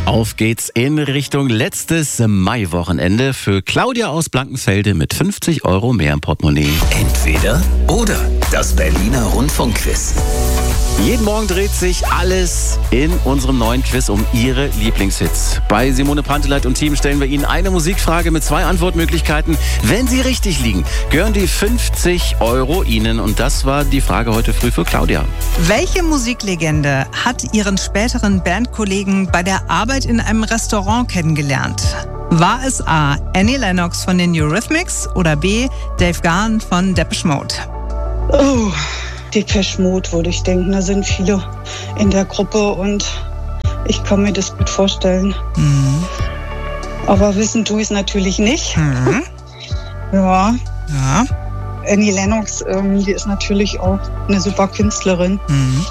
Auf geht's in Richtung letztes Maiwochenende für Claudia aus Blankenfelde mit 50 € mehr im Portemonnaie. Entweder oder. Das Berliner Rundfunkquiz. Jeden Morgen dreht sich alles in unserem neuen Quiz um Ihre Lieblingshits. Bei Simone Panteleit und Team stellen wir Ihnen eine Musikfrage mit 2 Antwortmöglichkeiten. Wenn Sie richtig liegen, gehören die 50 € Ihnen. Und das war die Frage heute früh für Claudia. Welche Musiklegende hat Ihren späteren Bandkollegen bei der Arbeit in einem Restaurant kennengelernt? War es A. Annie Lennox von den Eurythmics oder B. Dave Gahan von Depeche Mode? Oh, Depeche Mode würde ich denken. Da sind viele in der Gruppe und ich kann mir das gut vorstellen. Mhm. Aber wissen tue ich es natürlich nicht. Mhm. Ja. Ja. Annie Lennox, die ist natürlich auch eine super Künstlerin. Mhm.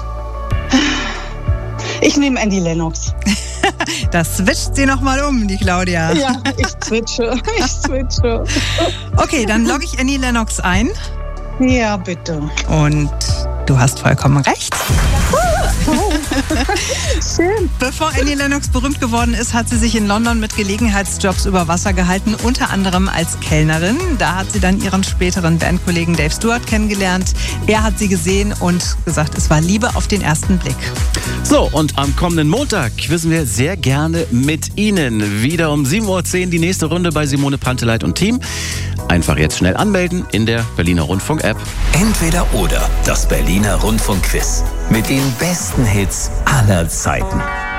Ich nehme Annie Lennox. Das switcht sie nochmal um, die Claudia. Ja, ich switche. Okay, dann logge ich Annie Lennox ein. Ja, bitte. Und du hast vollkommen recht. Schön. Bevor Annie Lennox berühmt geworden ist, hat sie sich in London mit Gelegenheitsjobs über Wasser gehalten, unter anderem als Kellnerin. Da hat sie dann ihren späteren Bandkollegen Dave Stewart kennengelernt. Er hat sie gesehen und gesagt, es war Liebe auf den ersten Blick. So, und am kommenden Montag quizzen wir sehr gerne mit Ihnen. Wieder um 7:10 Uhr die nächste Runde bei Simone Panteleit und Team. Einfach jetzt schnell anmelden in der Berliner Rundfunk-App. Entweder oder. Das Berliner Rundfunkquiz. Mit den besten Hits aller Zeiten.